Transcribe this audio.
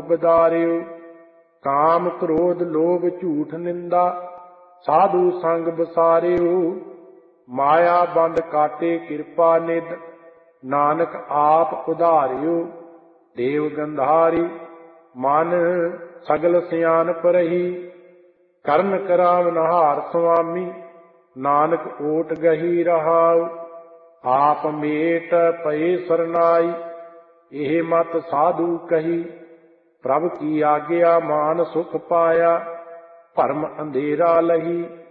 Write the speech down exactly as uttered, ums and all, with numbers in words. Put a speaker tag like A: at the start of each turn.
A: ਬਿਦਾਰਿਓ। ਕਾਮ ਕ੍ਰੋਧ ਲੋਭ ਝੂਠ ਨਿੰਦਾ ਸਾਧੂ ਸੰਗ ਬਸਾਰਿਓ। ਮਾਇਆ ਬੰਦ ਕਾਟੇ ਕਿਰਪਾ ਨਿਧ ਨਾਨਕ ਆਪ ਉਧਾਰਿਓ। ਦੇਵ ਗੰਧਾਰੀ ਮਨ ਸਗਲ ਸਿਆਣਪ ਰਹੀ। ਕਰਨ ਕਰਾਵਨਹਾਰ ਸੁਆਮੀ ਨਾਨਕ ਓਟ ਗਹੀ ਰਹਾਉ। ਆਪ ਮੇਟ ਪਏ ਸਰਨਾਈ ਇਹ ਮਤ ਸਾਧੂ ਕਹੀ। ਪ੍ਰਭ ਕੀ ਆਗਿਆ ਮਾਨ ਸੁਖ ਪਾਇਆ ਭਰਮ ਅੰਧੇਰਾ ਲਹੀ।